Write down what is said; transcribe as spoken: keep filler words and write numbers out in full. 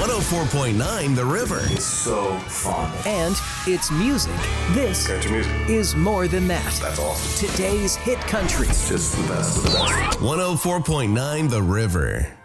one oh four point nine The River. It's so fun. And it's music. This Country music. is more than that. That's awesome. Today's hit country. It's just the best of the best. one oh four point nine The River.